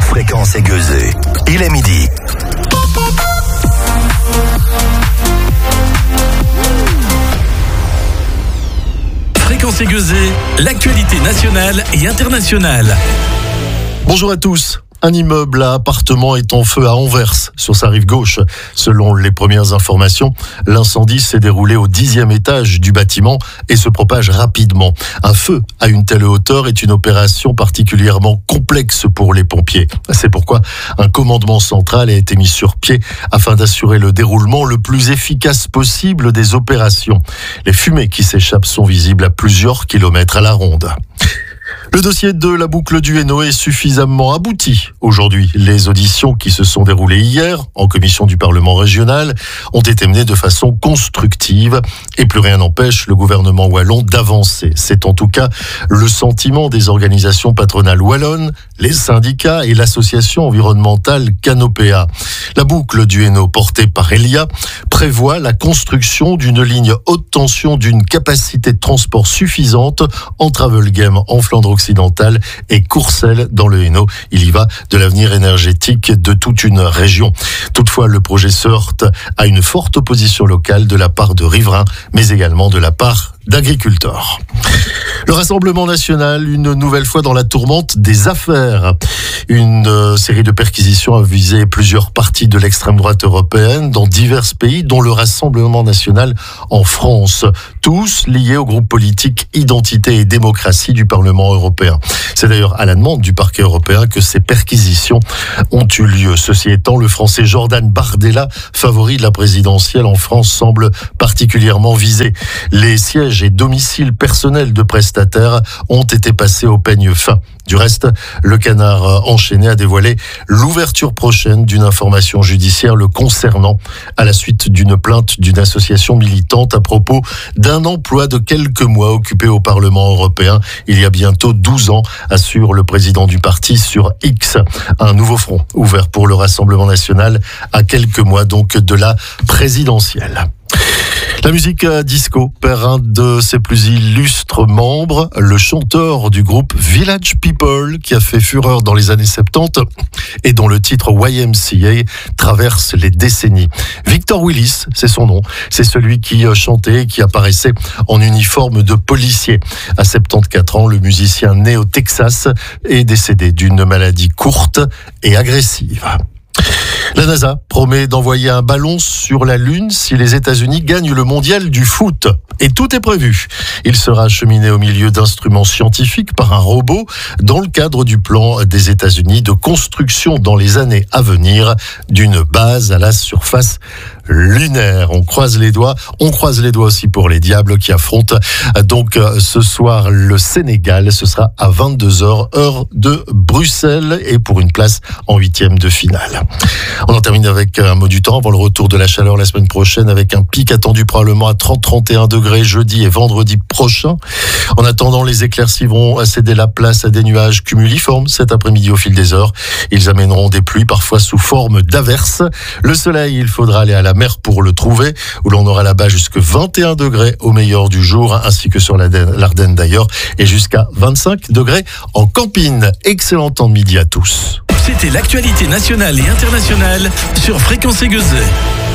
Fréquence Aiguezée. Il est midi. Fréquence Aiguezée, l'actualité nationale et internationale. Bonjour à tous. Un immeuble à appartements est en feu à Anvers, sur sa rive gauche. Selon les premières informations, l'incendie s'est déroulé au 10e étage du bâtiment et se propage rapidement. Un feu à une telle hauteur est une opération particulièrement complexe pour les pompiers. C'est pourquoi un commandement central a été mis sur pied afin d'assurer le déroulement le plus efficace possible des opérations. Les fumées qui s'échappent sont visibles à plusieurs kilomètres à la ronde. Le dossier de la boucle du Hainaut est suffisamment abouti aujourd'hui. Les auditions qui se sont déroulées hier en commission du Parlement régional ont été menées de façon constructive et plus rien n'empêche le gouvernement wallon d'avancer. C'est en tout cas le sentiment des organisations patronales wallonnes, les syndicats et l'association environnementale Canopéa. La boucle du Hainaut portée par Elia prévoit la construction d'une ligne haute tension d'une capacité de transport suffisante entre Avelgem en Flandre occidentale et Courcelles dans le Hainaut. Il y va de l'avenir énergétique de toute une région. Toutefois, le projet se heurte à une forte opposition locale de la part de riverains, mais également de la part d'agriculteurs. Le Rassemblement national, une nouvelle fois dans la tourmente des affaires. Une série de perquisitions a visé plusieurs partis de l'extrême droite européenne dans divers pays, dont le Rassemblement national en France. Tous liés au groupe politique Identité et démocratie du Parlement européen. C'est d'ailleurs à la demande du parquet européen que ces perquisitions ont eu lieu. Ceci étant, le Français Jordan Bardella, favori de la présidentielle en France, semble particulièrement visé. Les sièges et domiciles personnels de prestataires ont été passés au peigne fin. Du reste, le Canard enchaîné a dévoilé l'ouverture prochaine d'une information judiciaire le concernant à la suite d'une plainte d'une association militante à propos d'un emploi de quelques mois occupé au Parlement européen il y a bientôt 12 ans, assure le président du parti sur X. Un nouveau front ouvert pour le Rassemblement national à quelques mois donc de la présidentielle. La musique disco perd un de ses plus illustres membres, le chanteur du groupe Village People, qui a fait fureur dans les années 70 et dont le titre YMCA traverse les décennies. Victor Willis, c'est son nom. C'est celui qui chantait et qui apparaissait en uniforme de policier. À 74 ans, le musicien né au Texas est décédé d'une maladie courte et agressive. La NASA promet d'envoyer un ballon sur la Lune si les États-Unis gagnent le mondial du foot. Et tout est prévu. Il sera acheminé au milieu d'instruments scientifiques par un robot dans le cadre du plan des États-Unis de construction dans les années à venir d'une base à la surface lunaire. On croise les doigts aussi pour les Diables qui affrontent donc ce soir le Sénégal. Ce sera à 22h, heure de Bruxelles, et pour une place en 8e de finale. On en termine avec un mot du temps avant le retour de la chaleur la semaine prochaine, avec un pic attendu probablement à 30-31 degrés jeudi et vendredi prochain. En attendant, les éclaircies vont céder la place à des nuages cumuliformes cet après-midi au fil des heures. Ils amèneront des pluies parfois sous forme d'averses. Le soleil, il faudra aller à la mer pour le trouver, où l'on aura là-bas jusque 21 degrés au meilleur du jour, ainsi que sur l'Ardenne d'ailleurs, et jusqu'à 25 degrés en campine. Excellent temps de midi à tous. C'était l'actualité nationale et internationale sur Fréquence Aiguezée.